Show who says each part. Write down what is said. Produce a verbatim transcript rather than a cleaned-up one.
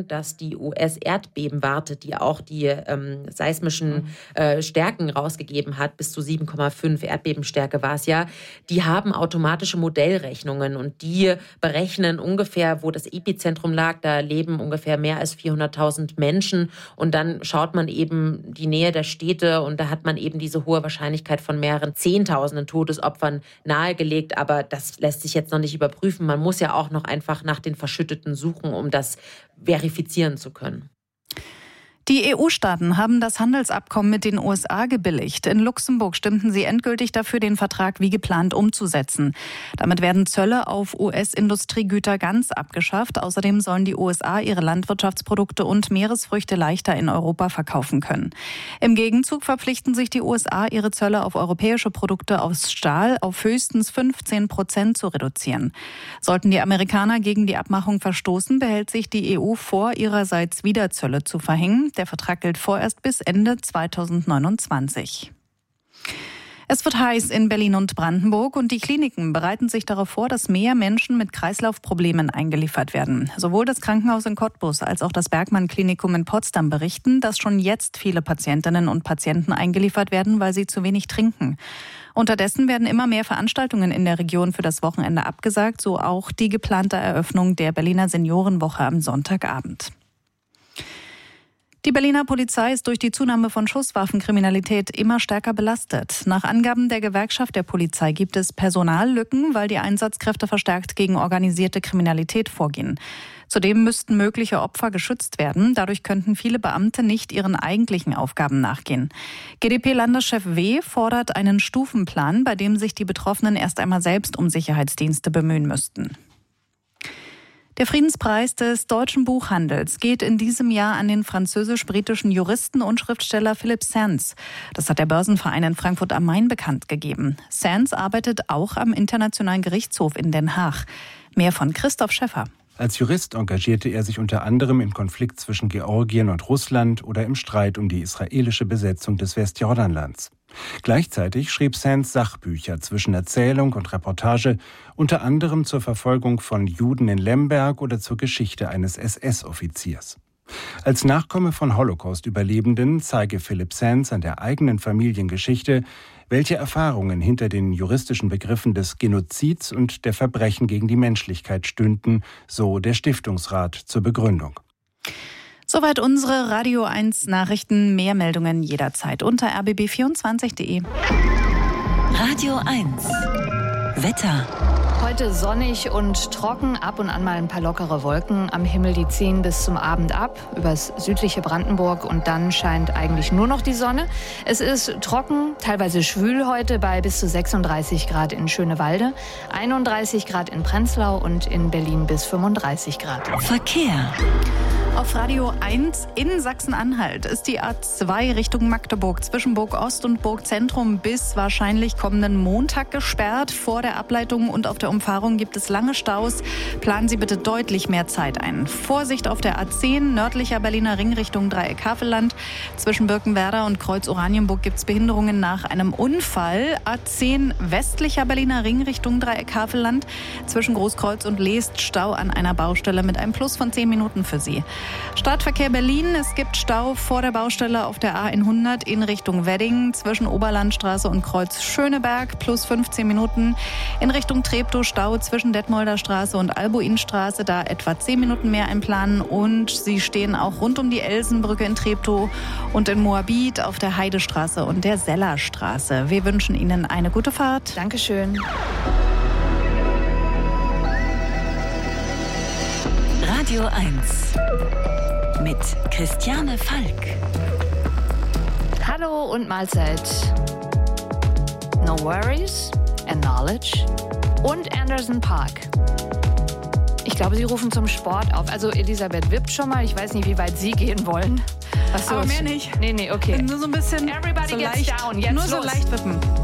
Speaker 1: sagen, dass die U S-Erdbebenwarte, die auch die ähm, seismischen äh, Stärken rausgegeben hat, bis zu sieben Komma fünf Erdbebenstärke war es ja, die haben automatische Modellrechnungen und die berechnen ungefähr, wo das Epizentrum lag. Da leben ungefähr mehr als vierhunderttausend Menschen und dann schaut man eben die Nähe der Städte und da hat man eben diese hohe Wahrscheinlichkeit von mehreren Zehntausenden Todesopfern nahegelegt, aber das lässt sich jetzt noch nicht überprüfen. Man muss ja auch noch einfach nach den Verschütteten suchen, um das verifizieren zu können.
Speaker 2: Die E U-Staaten haben das Handelsabkommen mit den U S A gebilligt. In Luxemburg stimmten sie endgültig dafür, den Vertrag wie geplant umzusetzen. Damit werden Zölle auf U S-Industriegüter ganz abgeschafft. Außerdem sollen die U S A ihre Landwirtschaftsprodukte und Meeresfrüchte leichter in Europa verkaufen können. Im Gegenzug verpflichten sich die U S A, ihre Zölle auf europäische Produkte aus Stahl auf höchstens fünfzehn Prozent zu reduzieren. Sollten die Amerikaner gegen die Abmachung verstoßen, behält sich die E U vor, ihrerseits wieder Zölle zu verhängen. Der Vertrag gilt vorerst bis Ende zweitausendneunundzwanzig. Es wird heiß in Berlin und Brandenburg und die Kliniken bereiten sich darauf vor, dass mehr Menschen mit Kreislaufproblemen eingeliefert werden. Sowohl das Krankenhaus in Cottbus als auch das Bergmann-Klinikum in Potsdam berichten, dass schon jetzt viele Patientinnen und Patienten eingeliefert werden, weil sie zu wenig trinken. Unterdessen werden immer mehr Veranstaltungen in der Region für das Wochenende abgesagt, so auch die geplante Eröffnung der Berliner Seniorenwoche am Sonntagabend. Die Berliner Polizei ist durch die Zunahme von Schusswaffenkriminalität immer stärker belastet. Nach Angaben der Gewerkschaft der Polizei gibt es Personallücken, weil die Einsatzkräfte verstärkt gegen organisierte Kriminalität vorgehen. Zudem müssten mögliche Opfer geschützt werden. Dadurch könnten viele Beamte nicht ihren eigentlichen Aufgaben nachgehen. G d P-Landeschef W. fordert einen Stufenplan, bei dem sich die Betroffenen erst einmal selbst um Sicherheitsdienste bemühen müssten. Der Friedenspreis des deutschen Buchhandels geht in diesem Jahr an den französisch-britischen Juristen und Schriftsteller Philippe Sands. Das hat der Börsenverein in Frankfurt am Main bekannt gegeben. Sands arbeitet auch am Internationalen Gerichtshof in Den Haag. Mehr von Christoph Schäffer.
Speaker 3: Als Jurist engagierte er sich unter anderem im Konflikt zwischen Georgien und Russland oder im Streit um die israelische Besetzung des Westjordanlands. Gleichzeitig schrieb Sands Sachbücher zwischen Erzählung und Reportage, unter anderem zur Verfolgung von Juden in Lemberg oder zur Geschichte eines S S-Offiziers. Als Nachkomme von Holocaust-Überlebenden zeige Philippe Sands an der eigenen Familiengeschichte, welche Erfahrungen hinter den juristischen Begriffen des Genozids und der Verbrechen gegen die Menschlichkeit stünden, so der Stiftungsrat zur Begründung.
Speaker 2: Soweit unsere Radio eins Nachrichten. Mehr Meldungen jederzeit unter r b b vierundzwanzig punkt de.
Speaker 4: Radio eins Wetter.
Speaker 5: Heute sonnig und trocken, ab und an mal ein paar lockere Wolken am Himmel, die ziehen bis zum Abend ab, übers südliche Brandenburg und dann scheint eigentlich nur noch die Sonne. Es ist trocken, teilweise schwül heute bei bis zu sechsunddreißig Grad in Schönewalde, einunddreißig Grad in Prenzlau und in Berlin bis fünfunddreißig Grad.
Speaker 4: Verkehr.
Speaker 2: Auf Radio eins in Sachsen-Anhalt ist die A zwei Richtung Magdeburg zwischen Burg Ost und Burg Zentrum bis wahrscheinlich kommenden Montag gesperrt. Vor der Ableitung und auf der Umfahrung gibt es lange Staus. Planen Sie bitte deutlich mehr Zeit ein. Vorsicht auf der A zehn nördlicher Berliner Ring Richtung Dreieck Havelland. Zwischen Birkenwerder und Kreuz Oranienburg gibt es Behinderungen nach einem Unfall. A zehn westlicher Berliner Ring Richtung Dreieck Havelland. Zwischen Großkreuz und Leest Stau an einer Baustelle mit einem Plus von zehn Minuten für Sie. Stadtverkehr Berlin. Es gibt Stau vor der Baustelle auf der A hundert in Richtung Wedding. Zwischen Oberlandstraße und Kreuz Schöneberg plus fünfzehn Minuten. In Richtung Treptow Stau zwischen Detmolder Straße und Albuinstraße. Da etwa zehn Minuten mehr einplanen. Und Sie stehen auch rund um die Elsenbrücke in Treptow und in Moabit auf der Heidestraße und der Sellerstraße. Wir wünschen Ihnen eine gute Fahrt.
Speaker 5: Dankeschön.
Speaker 4: Radio eins mit Christiane Falk.
Speaker 5: Hallo und Mahlzeit. No Worries and Knowledge und Anderson Park. Ich glaube, Sie rufen zum Sport auf. Also Elisabeth wippt schon mal. Ich weiß nicht, wie weit Sie gehen wollen.
Speaker 2: Was Aber mehr nicht.
Speaker 5: Nee, nee, okay.
Speaker 2: Nur so ein bisschen
Speaker 5: Everybody
Speaker 2: so
Speaker 5: gets
Speaker 2: leicht,
Speaker 5: down. Jetzt
Speaker 2: nur
Speaker 5: los.
Speaker 2: so leicht wippen.